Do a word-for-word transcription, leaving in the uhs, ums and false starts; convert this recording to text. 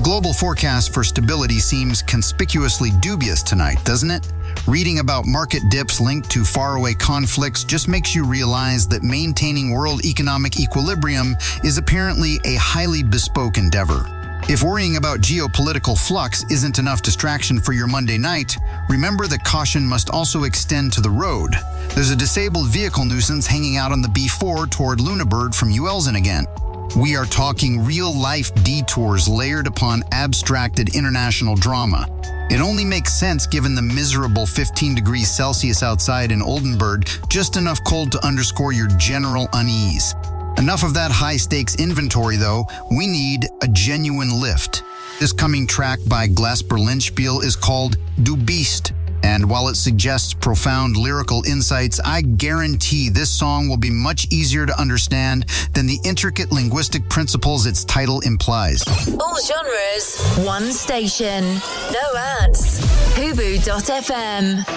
global forecast for stability seems conspicuously dubious tonight, doesn't it? Reading about market dips linked to faraway conflicts just makes you realize that maintaining world economic equilibrium is apparently a highly bespoke endeavor. If worrying about geopolitical flux isn't enough distraction for your Monday night, remember that caution must also extend to the road. There's a disabled vehicle nuisance hanging out on the B four toward Lunenburg from Uelzen again. We are talking real-life detours layered upon abstracted international drama. It only makes sense given the miserable fifteen degrees Celsius outside in Oldenburg, just enough cold to underscore your general unease. Enough of that high-stakes inventory, though. We need a genuine lift. This coming track by Glas Berlinspiel is called Du Bist, and while it suggests profound lyrical insights, I guarantee this song will be much easier to understand than the intricate linguistic principles its title implies. All genres, one station, no ads. Hubu dot f m